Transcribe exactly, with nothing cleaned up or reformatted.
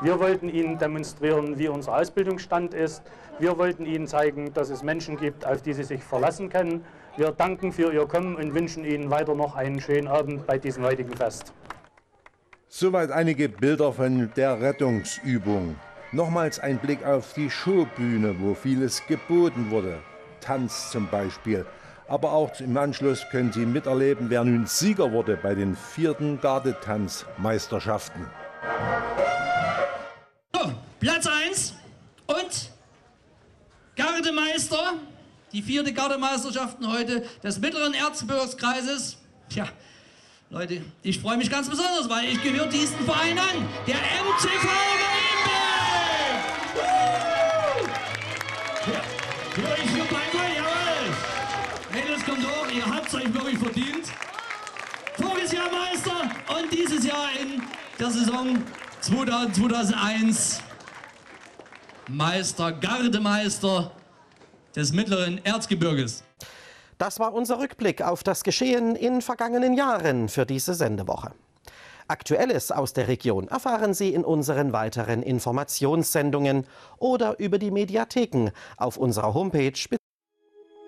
Wir wollten Ihnen demonstrieren, wie unser Ausbildungsstand ist. Wir wollten Ihnen zeigen, dass es Menschen gibt, auf die Sie sich verlassen können. Wir danken für Ihr Kommen und wünschen Ihnen weiter noch einen schönen Abend bei diesem heutigen Fest. Soweit einige Bilder von der Rettungsübung. Nochmals ein Blick auf die Showbühne, wo vieles geboten wurde. Tanz zum Beispiel. Aber auch im Anschluss können Sie miterleben, wer nun Sieger wurde bei den vierten Gardetanzmeisterschaften. So, Platz eins und Gardemeister, die vierte Gardemeisterschaften heute des mittleren Erzgebirgskreises. Tja, Leute, ich freue mich ganz besonders, weil ich gehöre diesen Verein an, der M C V Rheinbeck! Ja, für euch hier bei jawohl! Mädels, kommt hoch, ihr habt es euch wirklich verdient. Voriges Jahr Meister und dieses Jahr in der Saison zweitausend, zweitausendeins Meister, Gardemeister des mittleren Erzgebirges. Das war unser Rückblick auf das Geschehen in vergangenen Jahren für diese Sendewoche. Aktuelles aus der Region erfahren Sie in unseren weiteren Informationssendungen oder über die Mediatheken auf unserer Homepage